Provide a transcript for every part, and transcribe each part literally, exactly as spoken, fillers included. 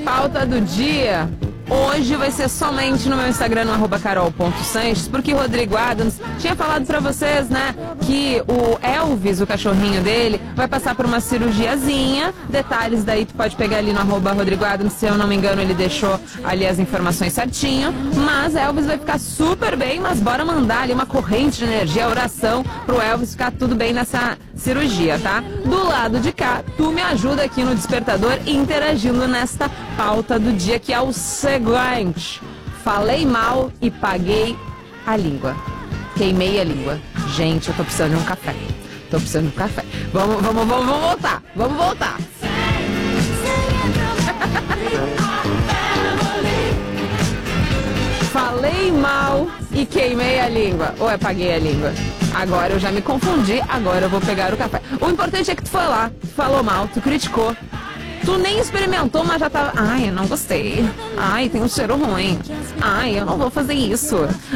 pauta do dia hoje vai ser somente no meu Instagram, no arroba carol ponto sanches, porque o Rodrigo Adams tinha falado pra vocês, né, que o Elvis, o cachorrinho dele, vai passar por uma cirurgiazinha. Detalhes daí tu pode pegar ali no arroba Rodrigo Adams, se eu não me engano ele deixou ali as informações certinho. Mas Elvis vai ficar super bem, mas bora mandar ali uma corrente de energia, oração pro Elvis ficar tudo bem nessa cirurgia, tá? Do lado de cá, tu me ajuda aqui no Despertador interagindo nesta pauta do dia, que é o seguinte: falei mal e paguei a língua. Queimei a língua. Gente, eu tô precisando de um café. Tô precisando de um café. Vamos, vamos, vamos, vamos voltar. Vamos voltar. Falei mal e queimei a língua. Ou é paguei a língua? Agora eu já me confundi, agora eu vou pegar o café. O importante é que tu foi lá, tu falou mal, tu criticou. Tu nem experimentou, mas já tava... Ai, eu não gostei. Ai, tem um cheiro ruim. Ai, eu não vou fazer isso.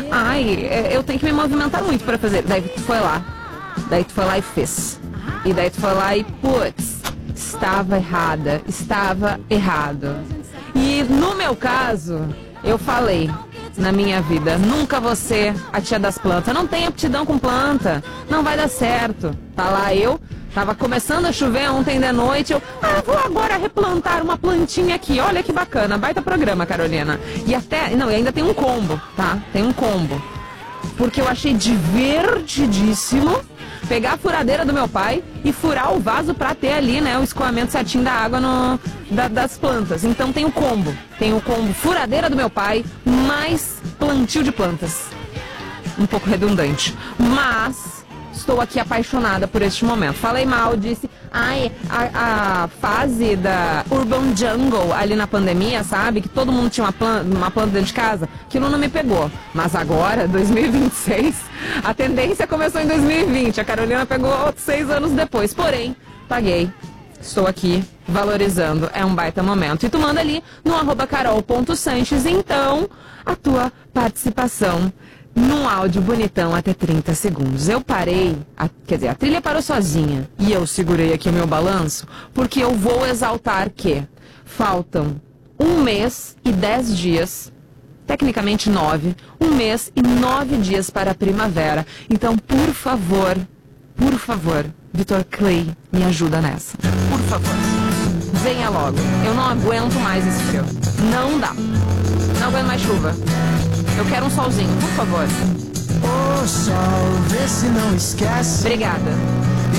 Ai, eu tenho que me movimentar muito pra fazer. Daí tu foi lá. Daí tu foi lá e fez. E daí tu foi lá e, putz, estava errada. Estava errado. E no meu caso, eu falei na minha vida, nunca vou ser a tia das plantas. Não tenho aptidão com planta. Não vai dar certo. Tá lá eu... Tava começando a chover ontem de noite, eu ah, vou agora replantar uma plantinha aqui. Olha que bacana, baita programa, Carolina. E até, não, e ainda tem um combo, tá? Tem um combo. Porque eu achei divertidíssimo pegar a furadeira do meu pai e furar o vaso pra ter ali, né, o escoamento certinho da água no, da, das plantas. Então tem o combo. Tem o combo furadeira do meu pai mais plantio de plantas. Um pouco redundante. Mas... estou aqui apaixonada por este momento. Falei mal, disse, ai, a, a fase da Urban Jungle ali na pandemia, sabe? Que todo mundo tinha uma planta, uma planta dentro de casa. Aquilo não me pegou. Mas agora, dois mil e vinte e seis, a tendência começou em dois mil e vinte. A Carolina pegou seis anos depois. Porém, paguei. Estou aqui valorizando. É um baita momento. E tu manda ali no arroba carol ponto sanches, então, a tua participação num áudio bonitão até trinta segundos. Eu parei, a, quer dizer, a trilha parou sozinha e eu segurei aqui o meu balanço porque eu vou exaltar que faltam um mês e dez dias, tecnicamente nove, um mês e nove dias para a primavera. Então, por favor, por favor, Vitor Clay, me ajuda nessa. Por favor, venha logo. Eu não aguento mais esse frio. Não dá. Não aguento mais chuva. Eu quero um solzinho, por favor. Ô sol, vê se não esquece. Obrigada.